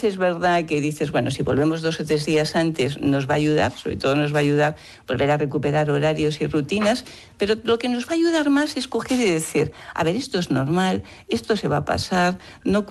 es verdad que dices, bueno, si volvemos 2 o 3 días antes nos va a ayudar, sobre todo nos va a ayudar volver a recuperar horarios y rutinas, pero lo que nos va a ayudar más es coger y decir, a ver, esto es normal, esto se va a pasar, no